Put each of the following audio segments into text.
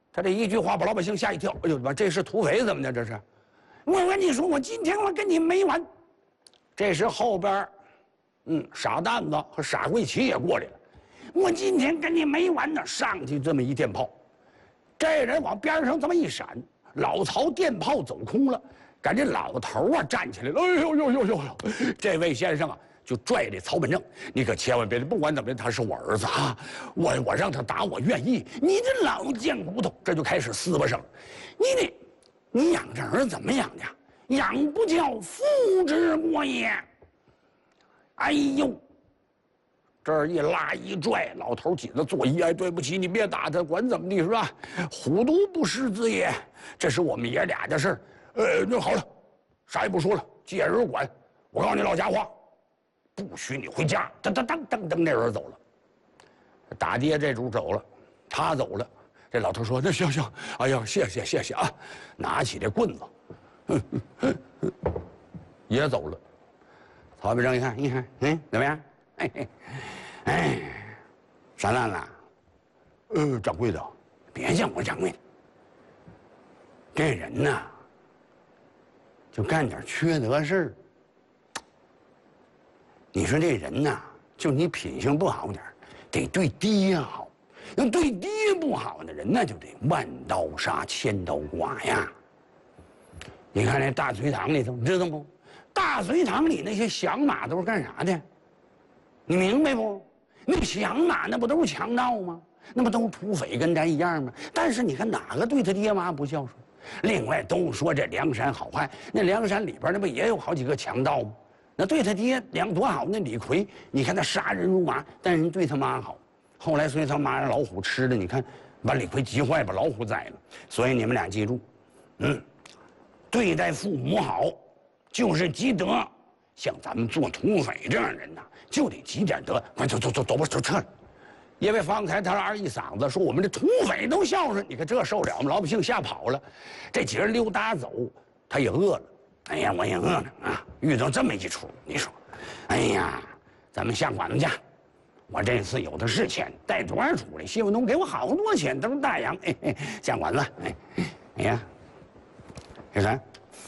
他这一句话把老百姓吓一跳。哎呦妈，这是土匪怎么的？这是！我跟你说，我今天我跟你没完。这时后边，傻蛋子和傻桂旗也过来了。我今天跟你没完呢！上去这么一电炮，这人往边上这么一闪，老曹电炮走空了。赶这老头啊站起来了。哎呦呦呦呦！这位先生啊！就拽这曹本正，你可千万别，不管怎么样，他是我儿子啊！我让他打，我愿意。你这老贱骨头，这就开始撕巴上了。你养这儿子怎么养的？养不教，父之过也。哎呦，这儿一拉一拽，老头紧着坐椅。哎，对不起，你别打他，管怎么地是吧？虎毒不食子也，这是我们爷俩的事儿。那好了，啥也不说了，借人管。我告诉你老家伙。不许你回家！噔噔噔噔噔，那人走了。大爹这主走了，他走了。这老头说：“那行，哎呀，谢谢啊！”拿起这棍子，也走了。曹本正一看，怎么样？傻蛋子，掌柜的，别叫我掌柜的。这人呐，就干点缺德事儿。你说这人呐，就你品行不好点，得对爹好；要对爹不好的人，那就得万刀杀，千刀剐呀。你看那大隋堂里头，你知道不？大隋堂里那些响马都是干啥的？你明白不？那响马那不都是强盗吗？那不都是土匪，跟咱一样吗？但是你看哪个对他爹妈不孝顺？另外都说这梁山好汉，那梁山里边那不也有好几个强盗吗？那对他爹多好，那李逵，你看他杀人如麻，但人对他妈好。后来所以他妈让老虎吃了，你看把李逵急坏，把老虎宰了。所以你们俩记住，对待父母好，就是积德。像咱们做土匪这样的人呐，就得积点德。快走吧，撤了。因为方才他二一嗓子说我们这土匪都孝顺，你看这受了吗？老百姓吓跑了。这几人溜达走，他也饿了。哎呀，我也饿了啊！遇到这么一出，你说，哎呀，咱们下馆子去。我这次有的是钱，带多少出来？谢文东给我好多钱，都是大洋。下馆子，哎呀，这啥？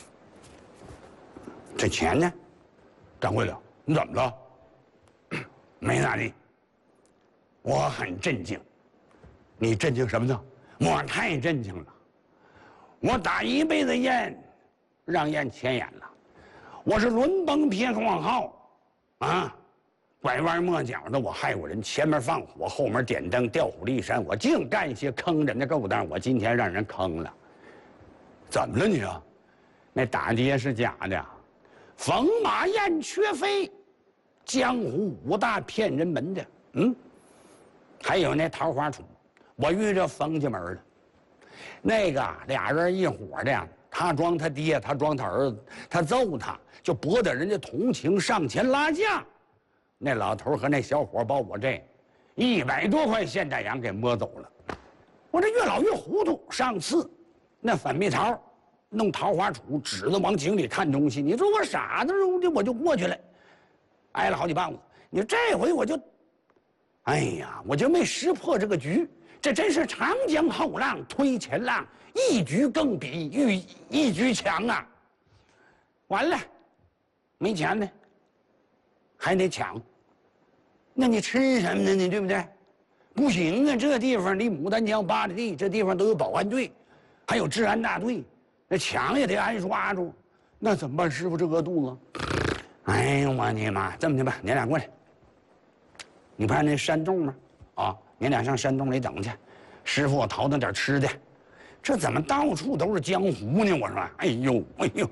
这钱呢？掌柜的，你怎么了？没咋地。我很震惊。你震惊什么呢？我太震惊了。我打一辈子雁。让雁前眼了，我是轮崩撇狂号，拐弯抹角的我害过人，前面放火，后面点灯，调虎离山，我净干些坑人的勾当，我今天让人坑了。怎么了你啊？那打爹是假的，风马燕雀飞，江湖5大骗人门的，还有那桃花杵，我遇着冯家门了，那个俩人一伙的。他装他爹，他装他儿子，他揍他，就博得人家同情，上前拉架。那老头和那小伙把我这100多块现大洋给摸走了。我这越老越糊涂。上次那反蜜桃弄桃花杵，指着往井里看东西，你说我傻子似的，我就过去了，挨了好几棒子。你这回我就，哎呀，我就没识破这个局。这真是长江后浪推前浪，一局更比一局强啊！完了，没钱呢，还得抢。那你吃什么呢？你对不对？不行啊！这地方离牡丹江8里地，这地方都有保安队，还有治安大队，那抢也得挨抓住。那怎么办？师傅这饿肚子。哎呦我的妈！这么的吧，你俩过来。你不看那山洞吗？你俩上山洞里等去，师傅我淘弄点吃的。这怎么到处都是江湖呢？我说，哎呦，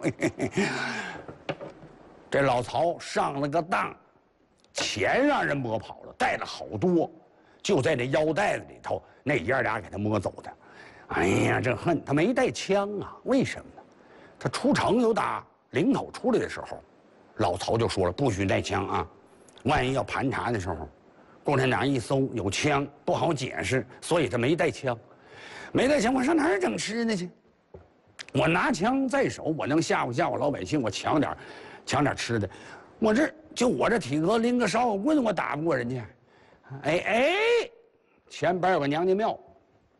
这老曹上了个当，钱让人摸跑了，带了好多，就在那腰带子里头，那爷俩给他摸走的。哎呀，这恨他没带枪啊？为什么呢？他出城有打领口出来的时候，老曹就说了，不许带枪啊，万一要盘查的时候。共产党一搜有枪，不好解释，所以他没带枪。没带枪，我上哪儿整吃的去？我拿枪在手，我能吓唬老百姓，我抢点吃的。我这体格，拎个烧火棍，我打不过人家。前边有个娘家庙，